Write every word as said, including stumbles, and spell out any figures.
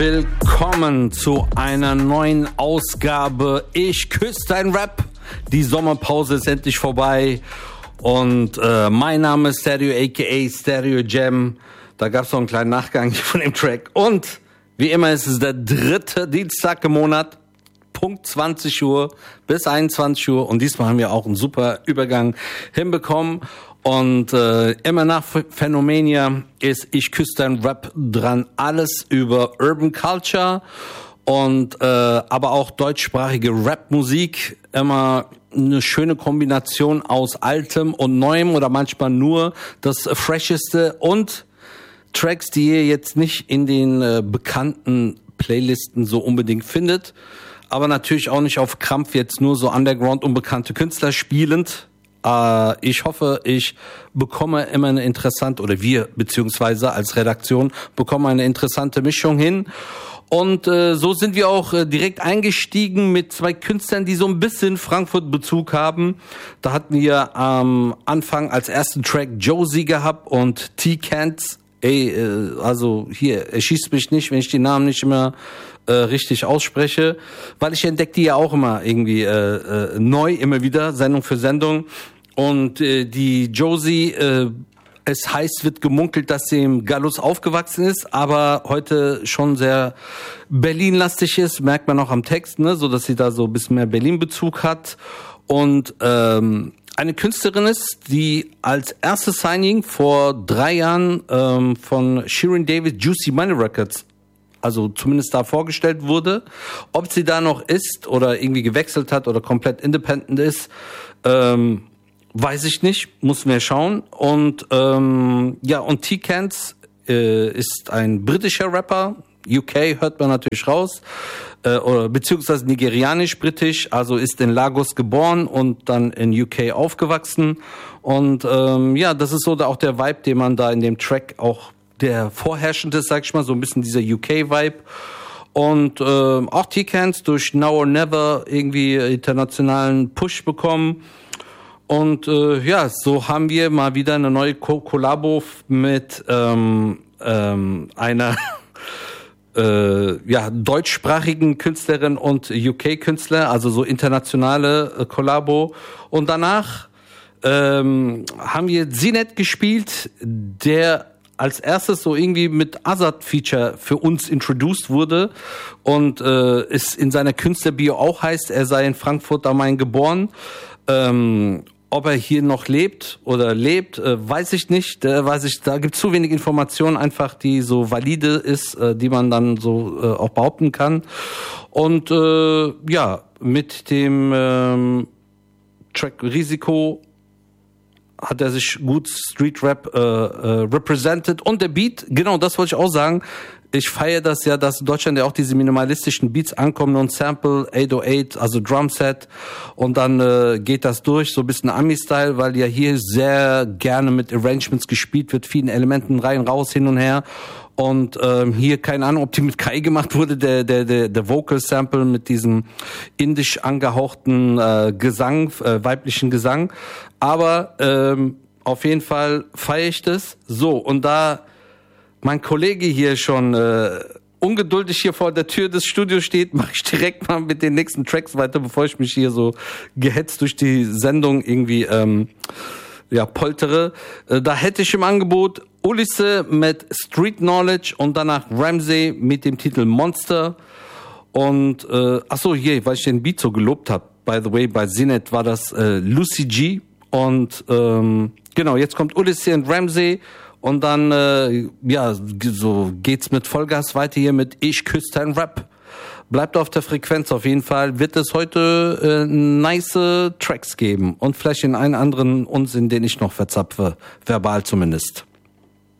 Willkommen zu einer neuen Ausgabe Ich küsse dein Rap. Die Sommerpause ist endlich vorbei und äh, mein Name ist Stereo aka Stereo Jam. Da gab es noch einen kleinen Nachgang von dem Track und wie immer ist es der dritte Dienstag im Monat, Punkt zwanzig Uhr bis einundzwanzig Uhr und diesmal haben wir auch einen super Übergang hinbekommen. Und äh, immer nach Phänomenia ist Ich küsse dein Rap dran. Alles über Urban Culture und äh, aber auch deutschsprachige Rap-Musik. Immer eine schöne Kombination aus Altem und Neuem oder manchmal nur das Fresheste und Tracks, die ihr jetzt nicht in den äh, bekannten Playlisten so unbedingt findet. Aber natürlich auch nicht auf Krampf jetzt nur so Underground unbekannte Künstler spielend. Uh, ich hoffe, ich bekomme immer eine interessante, oder wir beziehungsweise als Redaktion bekommen eine interessante Mischung hin. Und äh, so sind wir auch äh, direkt eingestiegen mit zwei Künstlern, die so ein bisschen Frankfurt-Bezug haben. Da hatten wir am Anfang als ersten Track Josie gehabt und T-Cans. Ey, äh, also hier, erschießt mich nicht, wenn ich die Namen nicht immer äh, richtig ausspreche, weil ich entdecke die ja auch immer irgendwie äh, äh, neu, immer wieder, Sendung für Sendung. Und äh, die Josie, äh, es heißt, wird gemunkelt, dass sie im Gallus aufgewachsen ist, aber heute schon sehr Berlin-lastig ist, merkt man auch am Text, ne, so dass sie da so ein bisschen mehr Berlin-Bezug hat. Und ähm, eine Künstlerin ist, die als erstes Signing vor drei Jahren ähm, von Shirin David Juicy Money Records, also zumindest da vorgestellt wurde. Ob sie da noch ist oder irgendwie gewechselt hat oder komplett independent ist, ähm, weiß ich nicht, muss mir schauen. Und ähm, ja, und T-Cans äh, ist ein britischer Rapper. U K hört man natürlich raus, äh, oder beziehungsweise nigerianisch-britisch, also ist in Lagos geboren und dann in U K aufgewachsen. Und ähm, ja, das ist so da auch der Vibe, den man da in dem Track auch der vorherrschende ist, sag ich mal, so ein bisschen dieser U K-Vibe. Und äh, auch T-Cans durch Now or Never irgendwie internationalen Push bekommen. Und äh, ja, so haben wir mal wieder eine neue Ko- Kollabo mit ähm, ähm, einer äh, ja deutschsprachigen Künstlerin und U K-Künstler, also so internationale äh, Kollabo. Und danach ähm, haben wir Zinet gespielt, der als erstes so irgendwie mit Azad-Feature für uns introduced wurde und äh, ist in seiner Künstlerbio auch heißt, er sei in Frankfurt am Main geboren. Ähm, ob er hier noch lebt oder lebt, äh, weiß ich nicht. Da weiß ich, da gibt es zu wenig Informationen, einfach die so valide ist, äh, die man dann so äh, auch behaupten kann. Und äh, ja, mit dem ähm, Track Risiko hat er sich gut Street Rap äh, äh, represented und der Beat, genau, das wollte ich auch sagen. Ich feiere das ja, dass in Deutschland ja auch diese minimalistischen Beats ankommen und Sample, acht null acht, also Drumset und dann äh, geht das durch, so ein bisschen Ami-Style, weil ja hier sehr gerne mit Arrangements gespielt wird, vielen Elementen rein, raus, hin und her. Und ähm, hier, keine Ahnung, ob die mit Kai gemacht wurde, der der der, der Vocal-Sample mit diesem indisch angehauchten äh, Gesang, äh, weiblichen Gesang. Aber ähm, auf jeden Fall feiere ich das. So, und da mein Kollege hier schon äh, ungeduldig hier vor der Tür des Studios steht, mache ich direkt mal mit den nächsten Tracks weiter, bevor ich mich hier so gehetzt durch die Sendung irgendwie ähm, ja poltere. Äh, da hätte ich im Angebot Ulisse mit Street Knowledge und danach Ramsey mit dem Titel Monster. Und äh, ach so, hier, weil ich den Beat so gelobt habe, by the way, bei Zinet war das äh, Lucy G. Und ähm, genau, jetzt kommt Ulisse und Ramsey. Und dann, äh, ja, so geht's mit Vollgas weiter hier mit Ich küsse dein Rap. Bleibt auf der Frequenz auf jeden Fall. Wird es heute äh, nice Tracks geben. Und vielleicht in einen anderen Unsinn, den ich noch verzapfe. Verbal zumindest.